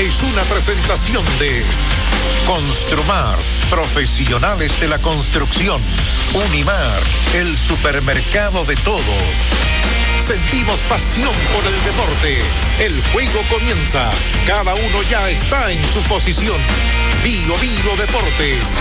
es una presentación de Construmar, profesionales de la construcción. Unimar, el supermercado de todos. Sentimos pasión por el deporte. El juego comienza. Cada uno ya está en su posición. Vigo Deportes.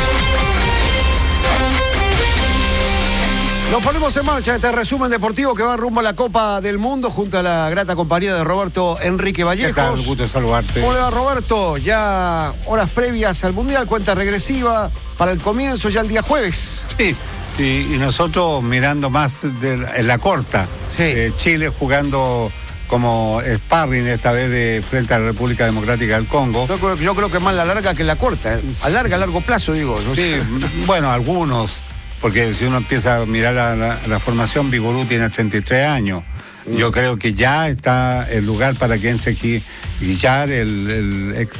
Nos ponemos en marcha este resumen deportivo que va rumbo a la Copa del Mundo junto a la grata compañía de Roberto Enrique Vallejos. ¿Qué tal? Un gusto saludarte. ¿Cómo le va, Roberto? Ya horas previas al Mundial, cuenta regresiva para el comienzo ya el día jueves. Sí, y nosotros mirando más en la corta. Sí. Chile jugando como sparring esta vez frente a la República Democrática del Congo. Yo creo que más la larga que la corta. A largo plazo, digo. No sí, sé. Bueno, algunos. Porque si uno empieza a mirar la formación, Vigorú tiene 33 años. Yo creo que ya está el lugar para que entre aquí Guillar, el ex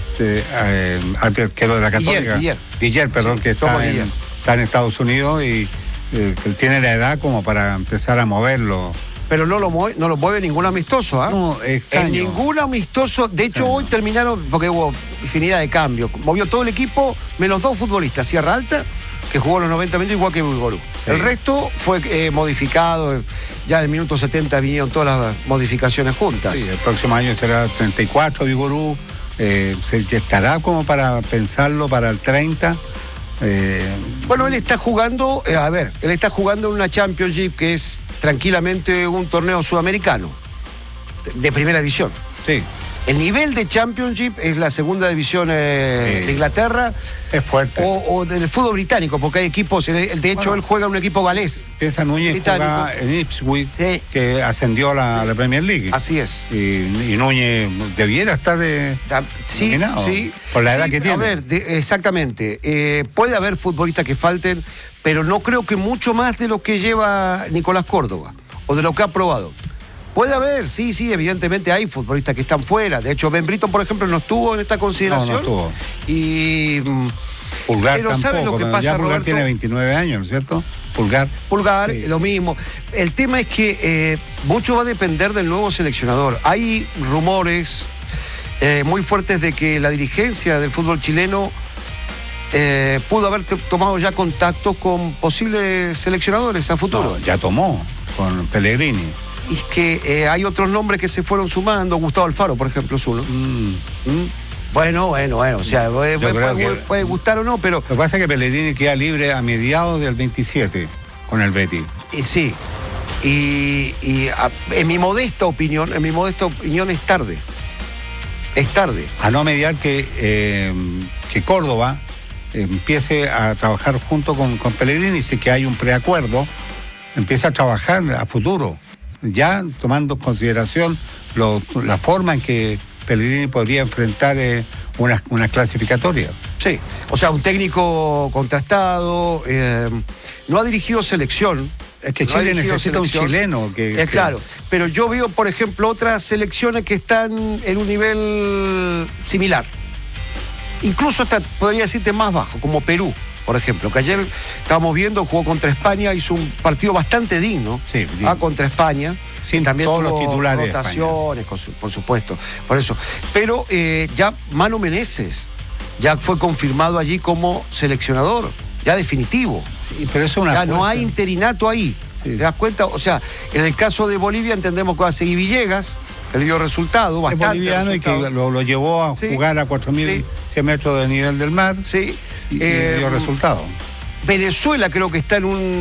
arquero de la Católica. Guillar, perdón, sí, que está en Estados Unidos y que tiene la edad como para empezar a moverlo. Pero no lo mueve ningún amistoso, ¿ah? No, extraño. En ningún amistoso. De hecho, hoy terminaron, porque hubo infinidad de cambios. Movió todo el equipo, menos 2 futbolistas. Sierra Alta, que jugó los 90 minutos igual que Vigorú. Sí. El resto fue modificado. Ya en el minuto 70 vinieron todas las modificaciones juntas. Sí, el próximo año será 34 Vigorú. Se estará como para pensarlo para el 30. Bueno, él está jugando, él está jugando en una Championship que es tranquilamente un torneo sudamericano de primera división. Sí. El nivel de Championship es la segunda división de Inglaterra. Es fuerte. O del fútbol británico, porque hay equipos, de hecho él juega en un equipo galés. Piensa Núñez juega en Ipswich, sí, que ascendió a la Premier League. Así es. Y Núñez debiera estar nominado, sí, por la edad que tiene. A ver, exactamente. Puede haber futbolistas que falten, pero no creo que mucho más de lo que lleva Nicolás Córdoba, o de lo que ha probado. Puede haber, sí, evidentemente hay futbolistas que están fuera. De hecho, Ben Brito, por ejemplo, no estuvo en esta consideración. No estuvo. Y Pulgar pero tampoco. ¿sabe lo que pasa, ya Pulgar Roberto? Tiene 29 años, ¿no es cierto? Pulgar, sí, lo mismo. El tema es que mucho va a depender del nuevo seleccionador. Hay rumores muy fuertes de que la dirigencia del fútbol chileno pudo haber tomado ya contacto con posibles seleccionadores a futuro. No, ya tomó con Pellegrini. Y es que hay otros nombres que se fueron sumando. Gustavo Alfaro, por ejemplo, es uno. Bueno. O sea, puede gustar o no, pero... Lo que pasa es que Pellegrini queda libre a mediados del 27 con el Betis. Sí. Y en mi modesta opinión es tarde. Es tarde. A no mediar que Córdoba empiece a trabajar junto con Pellegrini, si que hay un preacuerdo, empieza a trabajar a futuro, ya tomando en consideración la forma en que Pellegrini podría enfrentar una clasificatoria. Sí, o sea, un técnico contrastado, no ha dirigido selección. Es que Chile necesita un chileno claro, pero yo veo, por ejemplo, otras selecciones que están en un nivel similar. Incluso hasta podría decirte más bajo, como Perú, por ejemplo, que ayer estábamos viendo, jugó contra España, hizo un partido bastante digno, contra España. Sin también todos los titulares. Rotaciones, por supuesto, por eso. Pero ya Manu Meneses ya fue confirmado allí como seleccionador, ya definitivo. Sí, pero eso es una ya no hay interinato ahí. Sí. ¿Te das cuenta? O sea, en el caso de Bolivia entendemos que va a seguir Villegas, que le dio resultado, bastante. Es boliviano resultado. Y que lo llevó a jugar a 4.100 metros del nivel del mar. Sí. Y dio resultado. Venezuela creo que está en un